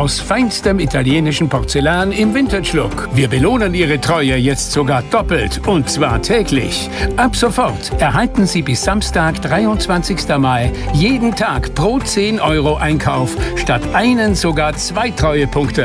aus feinstem italienischen Porzellan im Vintage-Look. Wir belohnen Ihre Treue jetzt sogar doppelt, und zwar täglich. Ab sofort erhalten Sie bis Samstag, 23. Mai, jeden Tag pro 10 € Einkauf statt einen sogar 2 Treuepunkte